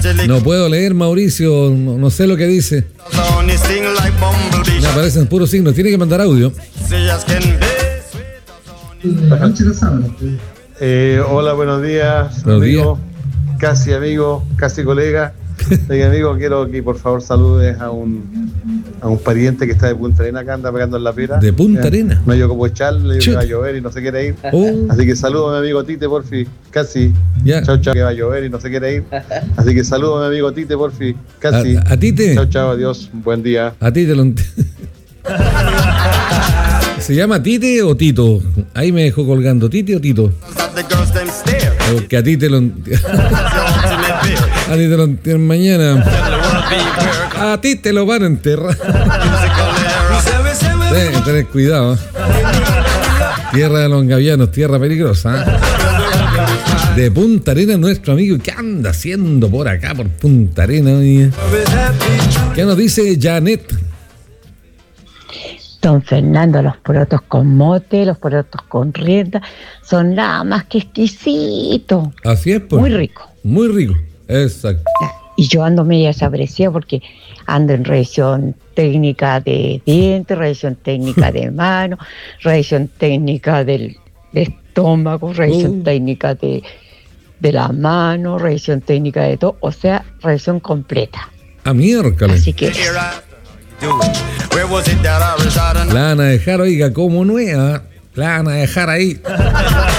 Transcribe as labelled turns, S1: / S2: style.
S1: No puedo leer, Mauricio, no sé lo que dice. Me aparecen puros signos, tiene que mandar audio.
S2: Hola, buenos días,
S1: Buenos
S2: amigo, casi colega. Oiga, amigo, quiero que por favor saludes a un pariente que está de Punta Arena, que anda pegando en la pera.
S1: ¿De Punta Arena?
S2: No hay como echarle, le digo que va a llover y no se quiere ir. Así que saludo a mi amigo Tite, porfi, casi.
S1: Ya.
S2: Chao, chao, que va a llover y no se quiere ir. Así que saludo a mi amigo Tite, porfi, casi.
S1: ¿A Tite?
S2: Chao, chao, adiós, buen día.
S1: A Tite lo ¿Se llama Tite o Tito? Ahí me dejó colgando, ¿Tite o Tito? Porque a ti te lo a ti te lo entierran mañana. A ti te lo van a enterrar. Tenés cuidado. Tierra de los gavianos, tierra peligrosa. De Punta Arena, nuestro amigo. ¿Qué anda haciendo por acá, por Punta Arena? ¿Qué nos dice Janet?
S3: Don Fernando, los porotos con mote, los porotos con rienda, son nada más que exquisitos.
S1: Así es, pues.
S3: Muy rico.
S1: Muy rico, exacto.
S3: Y yo ando media desaparecida porque ando en revisión técnica de dientes, revisión técnica de mano, revisión técnica del estómago, revisión técnica de la mano, revisión técnica de todo, o sea, revisión completa.
S1: A miércoles.
S3: Así que
S1: la van a dejar, oiga, como nueva. La van a dejar ahí.